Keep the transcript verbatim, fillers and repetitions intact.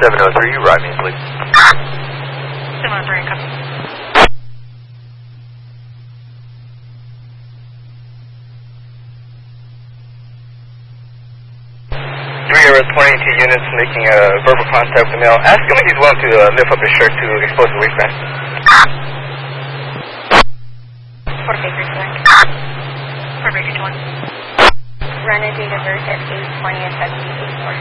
seven oh three, ride me, please. seven oh three, copy. Three arrest twenty-two units making a verbal contact with the male. Ask him if he's willing to uh, lift up his shirt to expose the waistband. Fort Baker, correct. Fort Baker, one. Run a date of birth at eight twenty at seventy-eight four.